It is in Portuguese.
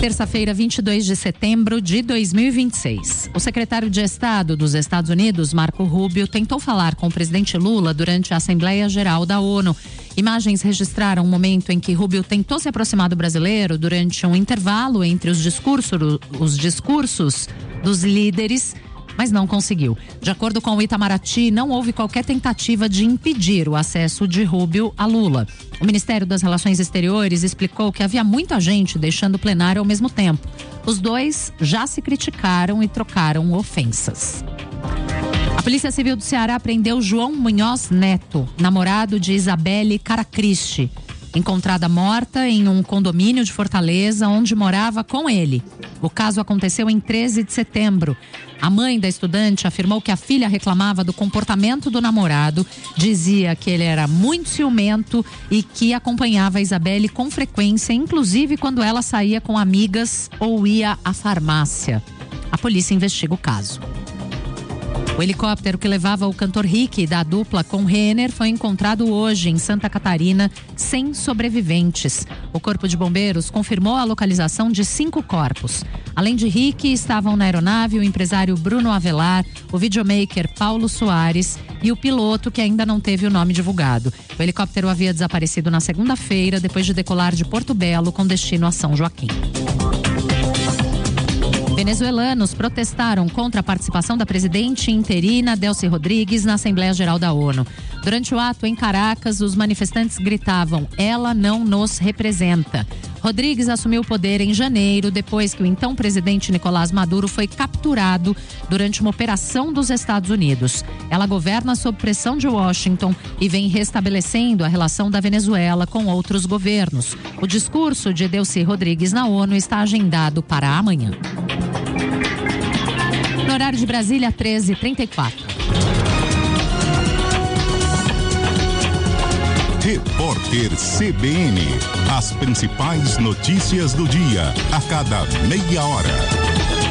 Terça-feira, 22 de setembro de 2026. O secretário de Estado dos Estados Unidos, Marco Rubio, tentou falar com o presidente Lula durante a Assembleia Geral da ONU. Imagens registraram um momento em que Rubio tentou se aproximar do brasileiro durante um intervalo entre os discursos dos líderes, mas não conseguiu. De acordo com o Itamaraty, não houve qualquer tentativa de impedir o acesso de Rubio a Lula. O Ministério das Relações Exteriores explicou que havia muita gente deixando o plenário ao mesmo tempo. Os dois já se criticaram e trocaram ofensas. A Polícia Civil do Ceará prendeu João Munhoz Neto, namorado de Isabelle Caracristi, encontrada morta em um condomínio de Fortaleza, onde morava com ele. O caso aconteceu em 13 de setembro. A mãe da estudante afirmou que a filha reclamava do comportamento do namorado, dizia que ele era muito ciumento e que acompanhava a Isabelle com frequência, inclusive quando ela saía com amigas ou ia à farmácia. A polícia investiga o caso. O helicóptero que levava o cantor Rick da dupla com Renner foi encontrado hoje em Santa Catarina, sem sobreviventes. O Corpo de Bombeiros confirmou a localização de 5 corpos. Além de Rick, estavam na aeronave o empresário Bruno Avelar, o videomaker Paulo Soares e o piloto, que ainda não teve o nome divulgado. O helicóptero havia desaparecido na segunda-feira, depois de decolar de Porto Belo com destino a São Joaquim. Venezuelanos protestaram contra a participação da presidente interina Delcy Rodrigues na Assembleia Geral da ONU. Durante o ato em Caracas, os manifestantes gritavam: "Ela não nos representa". Rodrigues assumiu o poder em janeiro, depois que o então presidente Nicolás Maduro foi capturado durante uma operação dos Estados Unidos. Ela governa sob pressão de Washington e vem restabelecendo a relação da Venezuela com outros governos. O discurso de Delcy Rodrigues na ONU está agendado para amanhã. No horário de Brasília, 13h34. Repórter CBN. As principais notícias do dia, a cada meia hora.